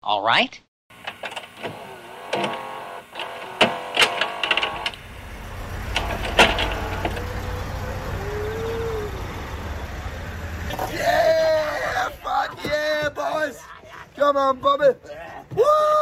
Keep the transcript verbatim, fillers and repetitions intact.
all right? Yeah! Fuck yeah, boys! Come on, Bobby! Woo!